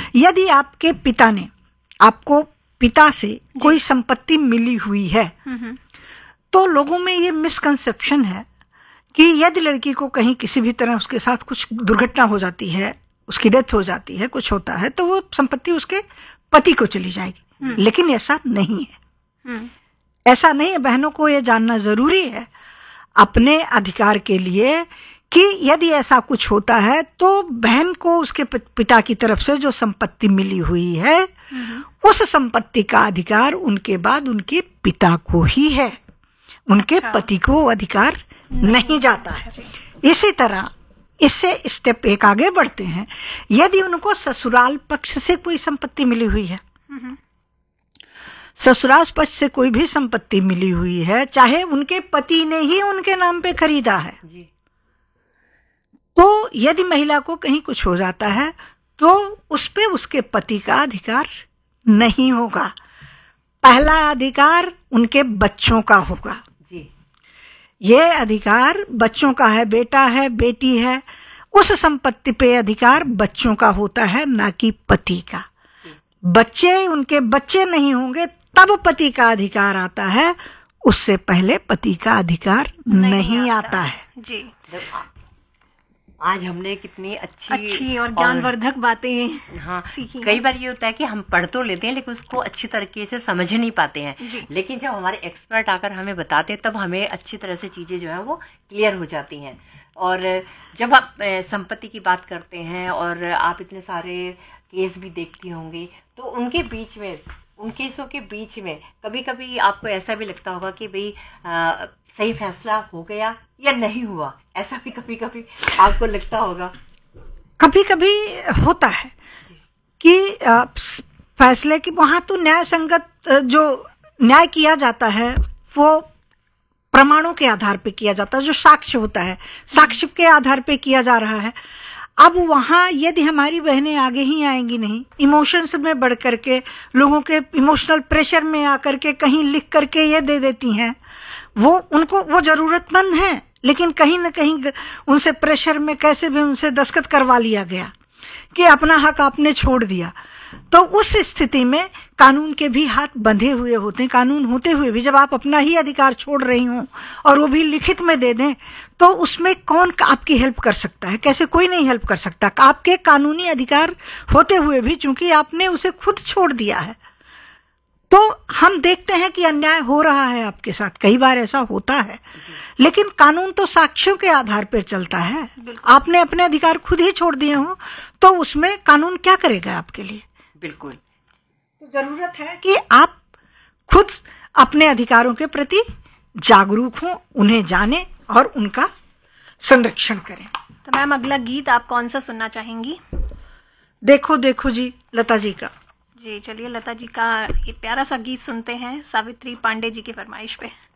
यदि आपके पिता ने आपको पिता से कोई संपत्ति मिली हुई है तो लोगों में ये मिसकंसेप्शन है कि यदि लड़की को कहीं किसी भी तरह उसके साथ कुछ दुर्घटना हो जाती है, उसकी डेथ हो जाती है, कुछ होता है, तो वो संपत्ति उसके पति को चली जाएगी। लेकिन ऐसा नहीं है, ऐसा नहीं है। बहनों को ये जानना जरूरी है अपने अधिकार के लिए कि यदि ऐसा कुछ होता है तो बहन को उसके पिता की तरफ से जो संपत्ति मिली हुई है उस संपत्ति का अधिकार उनके बाद उनके पिता को ही है, उनके पति को अधिकार नहीं जाता है। इसी तरह इससे स्टेप एक आगे बढ़ते हैं। यदि उनको ससुराल पक्ष से कोई संपत्ति मिली हुई है, ससुराल पक्ष से कोई भी संपत्ति मिली हुई है, चाहे उनके पति ने ही उनके नाम पे खरीदा है जी। तो यदि महिला को कहीं कुछ हो जाता है तो उस पे उसके पति का अधिकार नहीं होगा। पहला अधिकार उनके बच्चों का होगा जी। ये अधिकार बच्चों का है, बेटा है, बेटी है, उस संपत्ति पे अधिकार बच्चों का होता है, ना कि पति का। बच्चे उनके बच्चे नहीं होंगे तब पति का अधिकार आता है, उससे पहले पति का अधिकार नहीं आता है जी। आज हमने कितनी अच्छी और ज्ञानवर्धक बातें सीखी। कई बार ये होता है कि हम पढ़ तो लेते हैं लेकिन उसको अच्छी तरीके से समझ नहीं पाते हैं, लेकिन जब हमारे एक्सपर्ट आकर हमें बताते हैं तब हमें अच्छी तरह से चीज़ें जो है वो क्लियर हो जाती हैं। और जब आप संपत्ति की बात करते हैं और आप इतने सारे केस भी देखती होंगी तो उनके बीच में, उन केसों के बीच में कभी कभी आपको ऐसा भी लगता होगा कि भाई सही फैसला हो गया या नहीं हुआ, ऐसा भी कभी कभी आपको लगता होगा। कभी कभी होता है कि फैसले की वहां तो न्याय संगत जो न्याय किया जाता है वो प्रमाणों के आधार पे किया जाता है, जो साक्ष्य होता है साक्ष्य के आधार पे किया जा रहा है। अब वहां यदि हमारी बहनें आगे ही आएंगी नहीं, इमोशंस में बढ़ करके, लोगों के इमोशनल प्रेशर में आकर के कहीं लिख करके ये दे देती हैं, वो उनको वो जरूरतमंद हैं लेकिन कहीं न कहीं उनसे प्रेशर में कैसे भी उनसे दस्तखत करवा लिया गया कि अपना हक आपने छोड़ दिया, तो उस स्थिति में कानून के भी हाथ बंधे हुए होते हैं। कानून होते हुए भी जब आप अपना ही अधिकार छोड़ रही हो और वो भी लिखित में दे दें तो उसमें कौन आपकी हेल्प कर सकता है? कैसे? कोई नहीं हेल्प कर सकता। आपके कानूनी अधिकार होते हुए भी चूंकि आपने उसे खुद छोड़ दिया है, तो हम देखते हैं कि अन्याय हो रहा है आपके साथ, कई बार ऐसा होता है, लेकिन कानून तो साक्ष्यों के आधार पर चलता है। आपने अपने अधिकार खुद ही छोड़ दिए हो तो उसमें कानून क्या करेगा आपके लिए? बिल्कुल। तो जरूरत है कि आप खुद अपने अधिकारों के प्रति जागरूक हों, उन्हें जानें और उनका संरक्षण करें। तो मैम अगला गीत आप कौन सा सुनना चाहेंगी? देखो देखो जी, लता जी का। जी चलिए लता जी का ये प्यारा सा गीत सुनते हैं सावित्री पांडे जी की फरमाइश पे।